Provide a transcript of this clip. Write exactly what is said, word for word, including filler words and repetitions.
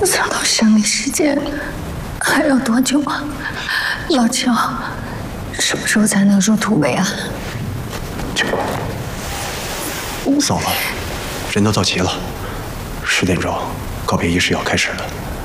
想到生理时间还要多久啊？老乔，什么时候才能入土为安？ 去，走了，人都到齐了，十点钟告别仪式要开始了。